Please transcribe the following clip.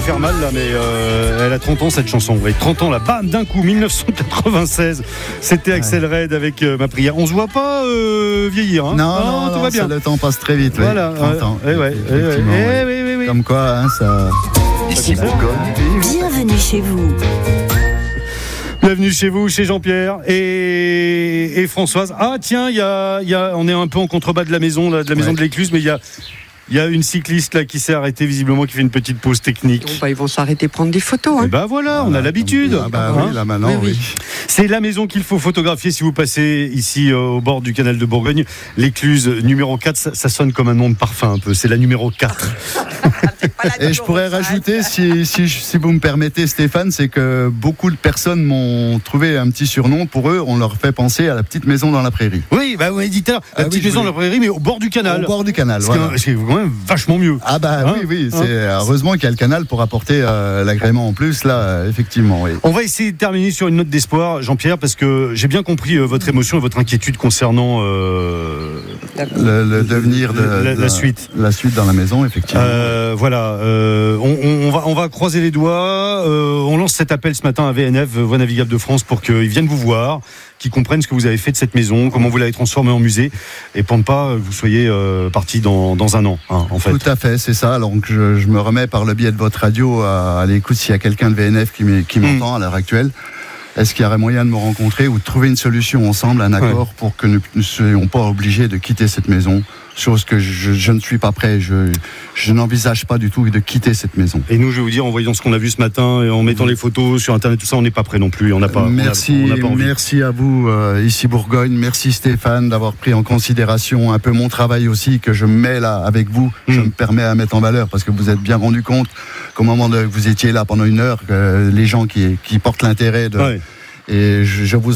faire mal là, mais elle a 30 ans cette chanson. Oui, 30 ans là, bam, d'un coup, 1996. C'était Axel Red avec Ma prière. On se voit pas vieillir, hein. Non, tout va bien. Le temps passe très vite. Voilà, 30 ans. Oui. Comme quoi, hein, ça. Ici Bourgogne. Bienvenue chez vous. Bienvenue chez vous, chez Jean-Pierre et Françoise. Ah tiens, on est un peu en contrebas de la maison, là, de la maison de l'Écluse, mais il y a une cycliste là qui s'est arrêtée visiblement, qui fait une petite pause technique. Bon, ils vont s'arrêter prendre des photos. Hein. Et ben voilà, on a l'habitude. Oui, là maintenant, oui. C'est la maison qu'il faut photographier si vous passez ici au bord du canal de Bourgogne. L'Écluse numéro 4, ça sonne comme un nom de parfum un peu. C'est la numéro 4. Et je pourrais rajouter, si vous me permettez Stéphane, c'est que beaucoup de personnes m'ont trouvé un petit surnom. Pour eux, on leur fait penser à la petite maison dans la prairie. Oui, vous m'avez dit tout à l'heure, la petite maison dans la prairie, mais au bord du canal. Au bord du canal, voilà. C'est quand même vachement mieux. Ah oui, c'est heureusement qu'il y a le canal pour apporter l'agrément en plus, là, effectivement. Oui. On va essayer de terminer sur une note d'espoir, Jean-Pierre, parce que j'ai bien compris votre émotion et votre inquiétude concernant le devenir de la suite. La suite dans la maison, effectivement. Voilà, on va croiser les doigts. On lance cet appel ce matin à VNF, Voies Navigables de France, pour qu'ils viennent vous voir, qu'ils comprennent ce que vous avez fait de cette maison, comment vous l'avez transformée en musée, et pour ne pas que vous soyez partis dans un an, hein, en fait. Tout à fait, c'est ça. Alors je me remets par le biais de votre radio à l'écoute s'il y a quelqu'un de VNF qui m'entend à l'heure actuelle. Est-ce qu'il y aurait moyen de me rencontrer ou de trouver une solution ensemble, un accord pour que nous ne soyons pas obligés de quitter cette maison, chose que je ne suis pas prêt, je n'envisage pas du tout de quitter cette maison. Et nous, je vais vous dire, en voyant ce qu'on a vu ce matin et en mettant les photos sur Internet, tout ça, on n'est pas prêt non plus. On n'a pas. Merci à vous, ici Bourgogne. Merci Stéphane d'avoir pris en considération un peu mon travail aussi, que je mets là avec vous. Je me permets à mettre en valeur parce que vous êtes bien rendu compte qu'au moment où vous étiez là pendant une heure, que les gens qui portent l'intérêt de. Et je vous